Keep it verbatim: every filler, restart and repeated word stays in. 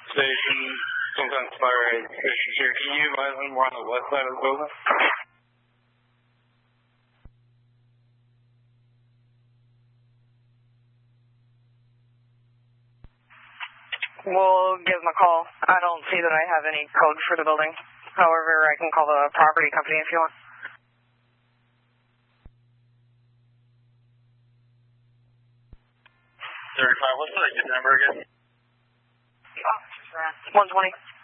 Station, sometimes fire rate station here. Can you advise when we're on the west side of the building? We'll give them a call. I don't see that I have any code for the building. However, I can call the property company if you want. thirty-five, what's the number again? one twenty.